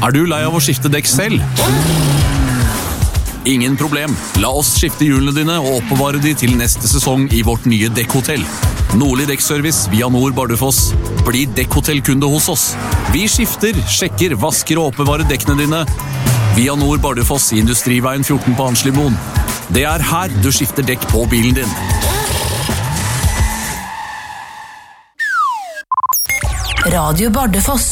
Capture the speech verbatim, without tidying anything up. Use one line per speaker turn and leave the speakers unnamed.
Er du lei av å skifte dekk selv? Ingen problem. La oss skifte hjulene dine og oppbevare de til neste sesong i vårt nye dekkhotell. Nordlig Dekkservice via Nord Bardufoss. Bli dekkhotellkunde hos oss. Vi skifter, sjekker, vasker og oppbevarer dekkene dine via Nord Bardufoss i Industriveien fjorten på Hanslimoen. Det er her du skifter dekk på bilen din.
Radio Bardufoss.